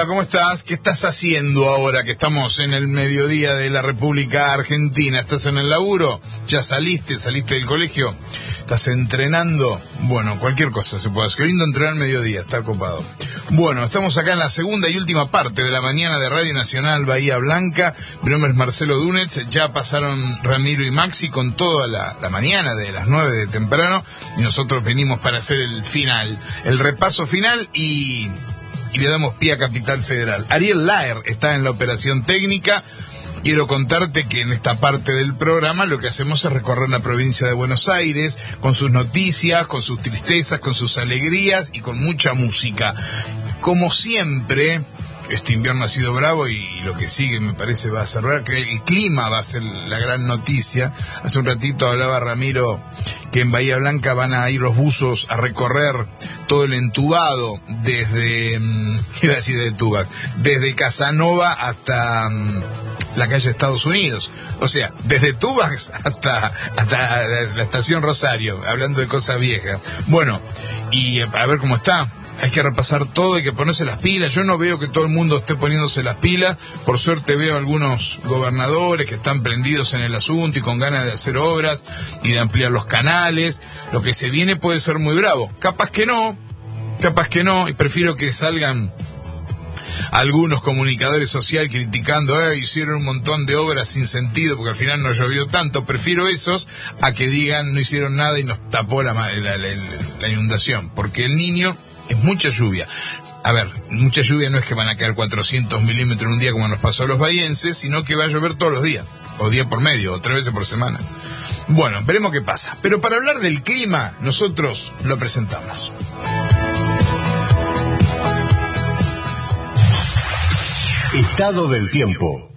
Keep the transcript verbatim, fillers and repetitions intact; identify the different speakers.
Speaker 1: Hola, ¿cómo estás? ¿Qué estás haciendo ahora que estamos en el mediodía de la República Argentina? ¿Estás en el laburo? ¿Ya saliste? ¿Saliste del colegio? ¿Estás entrenando? Bueno, cualquier cosa se puede hacer. Qué lindo entrenar al mediodía, está copado. Bueno, estamos acá en la segunda y última parte de la mañana de Radio Nacional Bahía Blanca. Mi nombre es Marcelo Dunetz. Ya pasaron Ramiro y Maxi con toda la, la mañana de las nueve de temprano. Y nosotros venimos para hacer el final, el repaso final y... y le damos pie a Capital Federal. Ariel Laer está en la operación técnica. Quiero contarte que en esta parte del programa lo que hacemos es recorrer la provincia de Buenos Aires con sus noticias, con sus tristezas, con sus alegrías y con mucha música. Como siempre, este invierno ha sido bravo y lo que sigue me parece va a ser verdad, que el clima va a ser la gran noticia. Hace un ratito hablaba Ramiro que en Bahía Blanca van a ir los buzos a recorrer todo el entubado desde, iba a decir de Tubac, desde Casanova hasta um, la calle Estados Unidos. O sea, desde Tubac hasta, hasta la estación Rosario, hablando de cosas viejas. Bueno, y a ver cómo está. Hay que repasar todo, hay que ponerse las pilas. Yo no veo que todo el mundo esté poniéndose las pilas. Por suerte veo algunos gobernadores que están prendidos en el asunto y con ganas de hacer obras y de ampliar los canales. Lo que se viene puede ser muy bravo. Capaz que no, capaz que no, y prefiero que salgan algunos comunicadores sociales criticando, eh, hicieron un montón de obras sin sentido porque al final no llovió tanto. Prefiero esos a que digan no hicieron nada y nos tapó la, la, la, la inundación. Porque el Niño es mucha lluvia. A ver, mucha lluvia no es que van a caer cuatrocientos milímetros en un día como nos pasó a los bahienses, sino que va a llover todos los días, o día por medio, o tres veces por semana. Bueno, veremos qué pasa. Pero para hablar del clima, nosotros lo presentamos.
Speaker 2: Estado del tiempo.